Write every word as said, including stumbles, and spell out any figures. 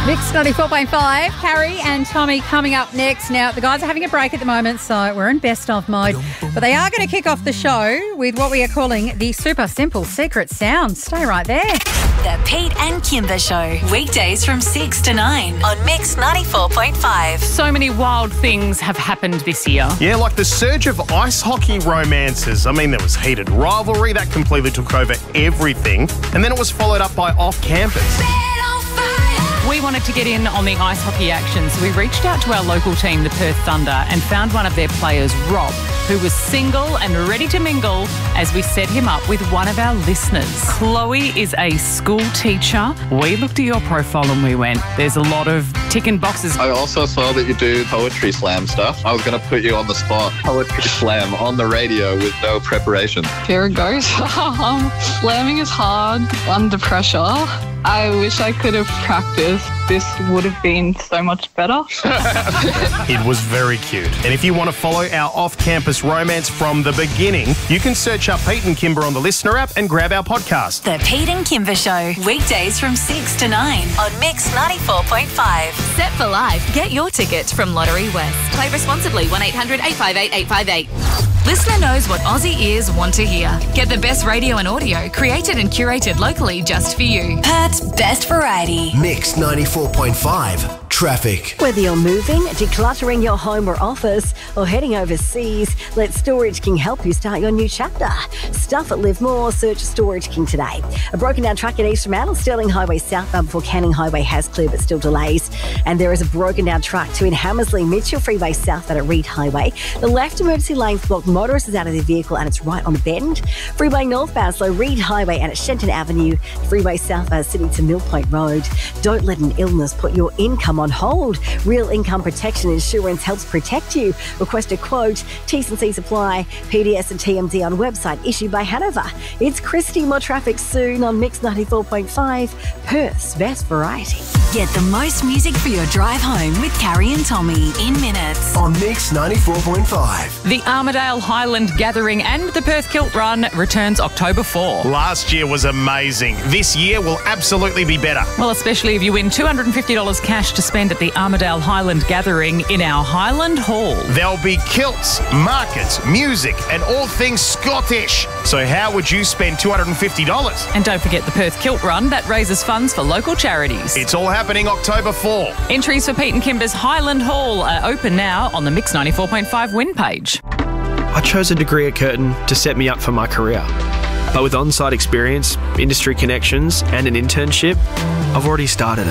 Mix ninety-four point five, Carrie and Tommy coming up next. Now, the guys are having a break at the moment, so we're in best of mode. But they are going to kick off the show with what we are calling the super simple secret sound. Stay right there. The Pete and Kimber Show, weekdays from six to nine on Mix ninety-four point five. So many wild things have happened this year. Yeah, like the surge of ice hockey romances. I mean, there was heated rivalry that completely took over everything. And then it was followed up by off-campus. We wanted to get in on the ice hockey action, so we reached out to our local team, the Perth Thunder, and found one of their players, Rob, who was single and ready to mingle as we set him up with one of our listeners. Chloe is a school teacher. We looked at your profile and we went, there's a lot of ticking boxes. I also saw that you do poetry slam stuff. I was going to put you on the spot. Poetry slam on the radio with no preparation. Here it goes. Slamming is hard under pressure. I wish I could have practiced. This would have been so much better. It was very cute. And if you want to follow our off-campus romance from the beginning, you can search up Pete and Kimber on the Listener app and grab our podcast. The Pete and Kimber Show, weekdays from six to nine on Mix ninety-four point five. Set for life. Get your tickets from Lottery West. Play responsibly. one eight hundred eight five eight eight five eight. Listener knows what Aussie ears want to hear. Get the best radio and audio created and curated locally just for you. Perth's best variety. Mix ninety-four point five. Traffic. Whether you're moving, decluttering your home or office, or heading overseas, let Storage King help you start your new chapter. Stuff at Live More, search Storage King today. A broken down truck at East Fremantle, Stirling Highway southbound before Canning Highway has cleared but still delays. And there is a broken down truck to in Hammersley, Mitchell Freeway southbound at Reed Highway. The left emergency lane's blocked, motorist is out of their vehicle and it's right on the bend. Freeway northbound, slow Reed Highway and at Shenton Avenue. Freeway southbound City to Mill Point Road. Don't let an illness put your income on hold. Real Income Protection Insurance helps protect you. Request a quote. T's and C's apply. P D S and T M D on website issued by Hanover. It's Christy. More traffic soon on Mix ninety-four point five. Perth's best variety. Get the most music for your drive home with Carrie and Tommy in minutes. On Mix ninety-four point five. The Armidale Highland Gathering and the Perth Kilt Run returns October fourth. Last year was amazing. This year will absolutely be better. Well, especially if you win two hundred fifty dollars cash to spend at the Armidale Highland Gathering in our Highland Hall. There'll be kilts, markets, music, and all things Scottish. So how would you spend two hundred fifty dollars? And don't forget the Perth Kilt Run that raises funds for local charities. It's all happening October fourth. Entries for Pete and Kimber's Highland Hall are open now on the Mix ninety-four point five win page. I chose a degree at Curtin to set me up for my career. But with on-site experience, industry connections and an internship, I've already started it.